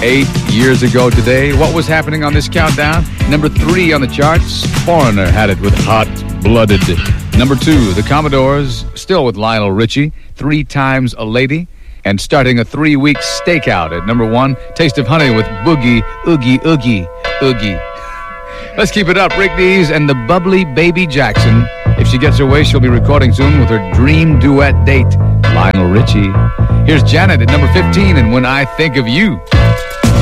8 years ago today. What was happening on this countdown? Number 3 on the charts, Foreigner had it with Hot Blooded. Number 2, the Commodores, still with Lionel Richie, 3 Times a Lady. And starting a 3-week stakeout at number 1, Taste of Honey with Boogie, Oogie, Oogie, Oogie. Let's keep it up. Rick Dees and the bubbly Baby Jackson. If she gets her way, she'll be recording soon with her dream duet date, Lionel Richie. Here's Janet at number 15, and When I Think of You.